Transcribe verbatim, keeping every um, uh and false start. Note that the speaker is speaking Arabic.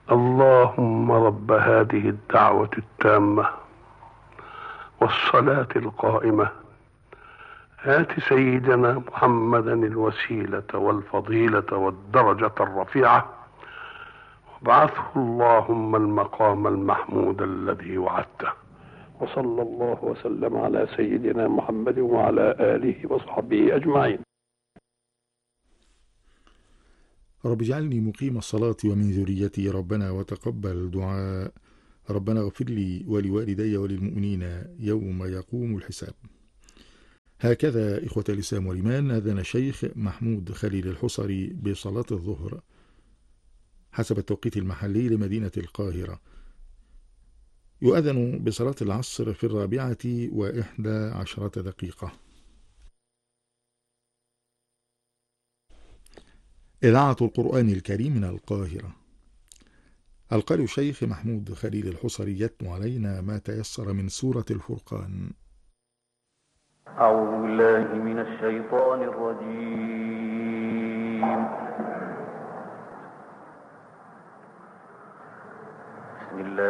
اللهم رب هذه الدعوة التامة والصلاة القائمة آت سيدنا محمدا الوسيلة والفضيلة والدرجة الرفيعة وابعثه اللهم المقام المحمود الذي وعدته. وصلى الله وسلم على سيدنا محمد وعلى آله وصحبه أجمعين. رب اجعلني مقيم الصلاة ومن ذريتي ربنا وتقبل دعاء. ربنا اغفر لي ولوالدي وللمؤمنين يوم يقوم الحساب. هكذا إخوة الإسلام والإيمان أذن الشيخ محمود خليل الحصري بصلاة الظهر حسب التوقيت المحلي لمدينة القاهرة. يؤذن بصلاة العصر في الرابعة وإحدى عشرة دقيقة. إذاعة القرآن الكريم من القاهرة. القارئ الشيخ محمود خليل الحصري يتلو علينا ما تيسر من سورة الفرقان. أعوذ بالله من الشيطان الرجيم. بسم الله